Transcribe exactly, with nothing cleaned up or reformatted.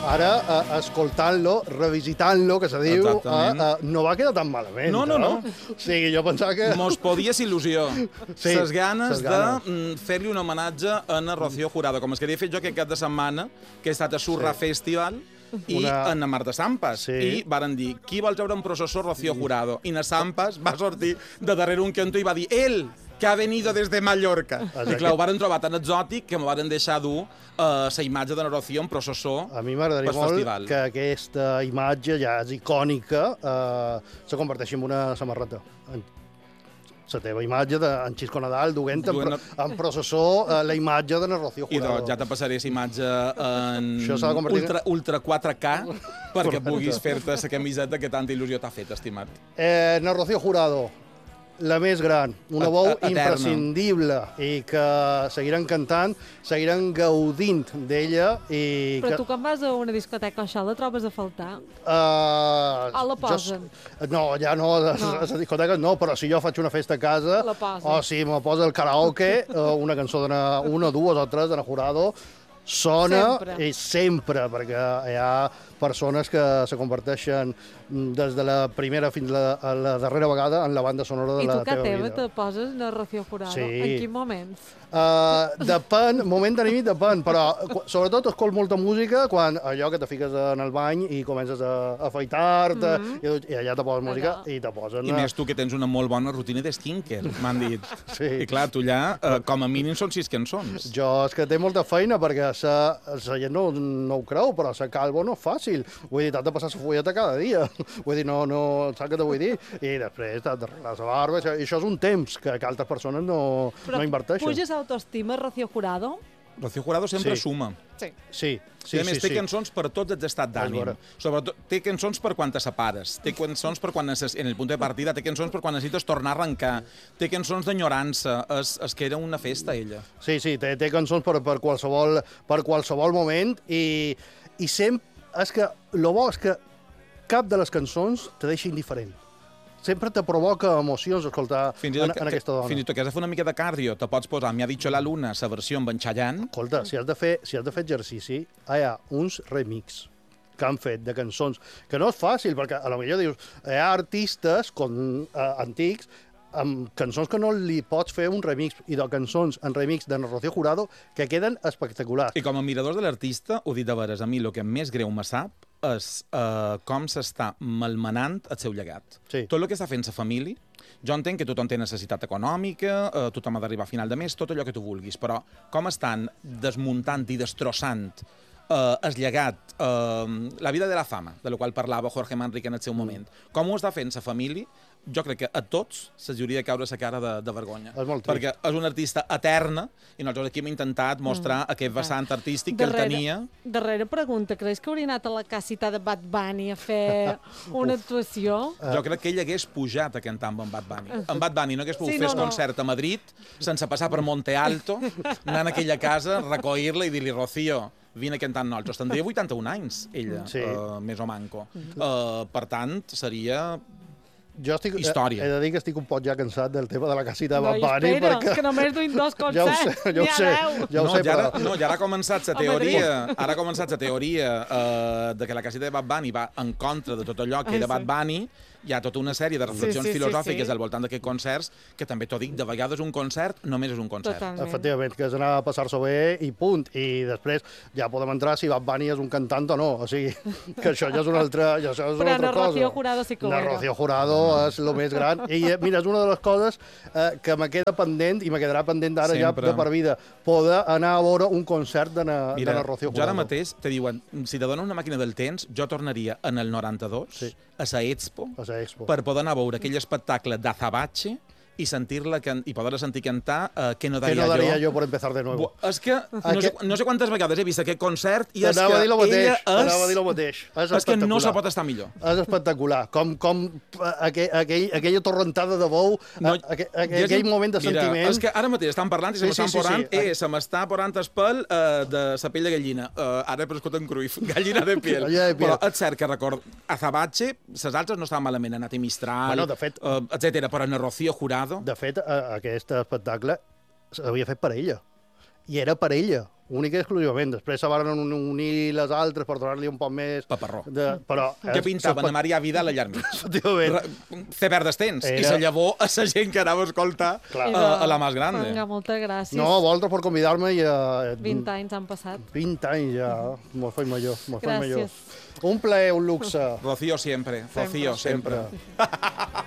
ara, uh, escoltant-lo, revisitant-lo, que se diu, uh, uh, no va quedar tan malament. No, no, no. O sigui, jo pensava que... Mos podies il·lusió. Sí, ses ganes, ses ganes. de fer-li un homenatge a na Rocío Jurado, com es que havia fet jo aquest cap de setmana, que he estat a Surra Sí. Festival, i Una- en Marta Sampas. Sí. I varen dir, qui vol treure en processó Rocío Jurado? I na Sampas va sortir de darrere un cantó i va dir, ell, que ha venido desde Mallorca. Exacte. I clar, ho varen trobar tan exòtic que me varen deixar dur la uh, imatge de na Rocío en processó A mi m'agradaria pel molt festival. que aquesta imatge ja és icònica, eh, se converteixi en una samarreta. En la teva imatge d'en Xisco Nadal duent en, Duent- pro, en processó eh, la imatge de na Rocío I Jurado. doncs ja te passaré la imatge en Això s'ha de convertir- ultra, ultra quatre K perquè Correcte. puguis fer-te la camiseta que tanta il·lusió t'ha fet, estimat. Eh, na Rocío Jurado, la més gran, una Et- veu eterna. imprescindible i que seguiran cantant, seguiran gaudint d'ella i Però que... tu quan vas a una discoteca això la trobes a faltar? Uh, Ah, la posen? Jo, no, ja no, a No. les discoteques no, però si jo faig una festa a casa, La posen. o si me posa el karaoke, uh, una cançó d'una una, dues o tres de na Jurado, sona Sempre. i sempre, perquè hi ha persones que se converteixen mm, des de la primera fins a la, a la darrera vegada en la banda sonora de I tu la que teva teva vida. te poses na Rocío Jurado? Sí. En quins moments? Uh, depèn, moment d'anímic depèn, però qu- sobretot escolto molta música quan allò que te fiques en el bany i comences a, a afaitar-te Mhm. i, i allà te posen música Allà. i te posen... I més tu que tens una molt bona rutina de skincare, m'han dit. Sí. I clar, tu allà, eh, com a mínim, són sis cançons. Jo és que té molta feina perquè sa, la gent no, no ho creu, però la calvo no és fàcil. Vull dir, t'has de passar la fulleta cada dia. Vull dir, no, no, saps què te vull dir? I després t'has d'arreglar la barba. Això, i això és un temps que, que altres persones no, no inverteixen. puges autoestima, Rocío Jurado? Rocío Jurado sempre Sí. suma. Sí. Sí, sí, I a més, sí. té sí. cançons per tots els estats d'ànim. veure. Sobretot, té cançons per quan te separes, té cançons per quan necess... en el punt de partida, té cançons per quan necessites tornar a arrencar, té cançons d'enyorança, és, és que era una festa, ella. Sí, sí, té, té cançons per, per, qualsevol, per qualsevol moment i, i sempre... És que el bo és que cap de les cançons te deixa indiferent. Sempre te provoca emocions escoltar Fins i en, tot, que, en aquesta dona. fins i tot que has de fer una mica de cardio, te pots posar Mi ha dicho la luna, la versió amb en Chayanne. Escolta, si has de fer, si has de fer exercici, hi ha uns remix que han fet de cançons, que no és fàcil, perquè a lo millor dius, hi ha artistes com, eh, antics amb cançons que no li pots fer un remix, i de cançons en remix de Rocío Jurado que queden espectaculars. I com a miradors de l'artista, ho dic de veres, a mi el que més greu me sap és uh, com s'està malmenant el seu llegat. Sí. Tot el que està fent sa família, jo entenc que tothom té necessitat econòmica, uh, tothom ha d'arribar a final de mes, tot allò que tu vulguis, però com estan desmuntant i destrossant uh, el llegat, uh, la vida de la fama, de la qual parlava Jorge Manrique en el seu moment, com ho està fent sa família, jo crec que a tots se'ls hauria de caure la cara de, de vergonya. És molt trist. Perquè és una artista eterna i nosaltres aquí hem intentat mostrar mm. aquest vessant artístic que Darrere- el tenia. Darrera pregunta, creus que hauria anat a la casita de Bad Bunny a fer una actuació? Jo crec que ell hagués pujat a cantar amb en Bad Bunny. En Bad Bunny no hagués pogut Sí, fer no, el no. concert a Madrid sense passar per Monte Alto, anant a aquella casa, recollir-la i dir-li, Rocío, vine a cantar amb nosaltres. Tindria vuitanta-un anys, ella, Sí. uh, més o manco. Uh, per tant, seria... Jo estic, Història. He, he de dir que estic un poc ja cansat del tema de la casita de No, Bad i Bunny, espera, perquè... que només duim dos Ja ho sé, concerts. ja ho N'hi ha sé, deu. ja ho no, sé, ja ara, però... no, ja ara ha començat la A teoria, ara ha començat la teoria uh, de que la caseta de Bad Bunny va en contra de tot allò que Ai, era sí. Bad Bunny. Hi ha tota una sèrie de reflexions Sí, sí, sí, filosòfiques sí. al voltant d'aquests concerts que també t'ho dic, de vegades un concert només és un concert. Totalment. Efectivament, que és anar a passar-s'ho bé i punt. I després ja podem entrar si Bad Bunny és un cantant o no. O sigui, que això ja és una altra, ja això és una Però altra na cosa. Rocío Jurado sí que ho Na era. Rocío Jurado és el més gran. I eh, mira, és una de les coses eh, que me queda pendent i me quedarà pendent ara ja Sempre. de per vida. Poder anar a veure un concert de na, Mira, de na Rocío jo Jurado. ara mateix te diuen, si te donen una màquina del temps, jo tornaria en el noranta-dos Sí. a la Expo A la Expo. per poder anar a veure aquell espectacle d'Azabache i sentir-la can- i poder sentir cantar uh, Que no Que daria no daria jo. jo por empezar de nuevo. Bu- És que no sé, no sé quantes vegades he vist aquest concert i és T'anava a que dir el mateix, ella t'anava a dir és... el mateix. És, És que no espectacular. se pot estar millor. És espectacular. Com, com eh, aquell, aquell, aquella torrentada de bou, No, no, aquell, ja és- aquell moment de Mira, sentiment... és que ara mateix estan parlant i se Sí, m'estan sí, sí, porant, sí. eh, se m'està porant el pèl eh, de la pell de gallina. Eh, ara he prescut en Cruyff, gallina de piel. Gallina de piel. Però és cert que record Azabache, les altres no estaven malament, Anat i Mistral, Bueno, de fet- eh, etcètera, però en Rocío Jurado... De fet, eh, aquest espectacle s'havia fet per ella. I era per ella. únic i exclusivament. Després se van unir les altres per donar-li un poc més... Paparró. De, però... Que pensaven a Maria Vidal a llarg mig. Efectivament. Fer perdre temps. I Era- se llavor a la gent que anava a escoltar Clar. a, a la més grande. Vinga, moltes gràcies. No, a vosaltres per convidar-me i... Uh, vint anys han passat. vint anys ja. Me'l faig major. Me'l faig major. Gràcies. Un plaer, un luxe. Rocío siempre. Rocío Sempre. sempre.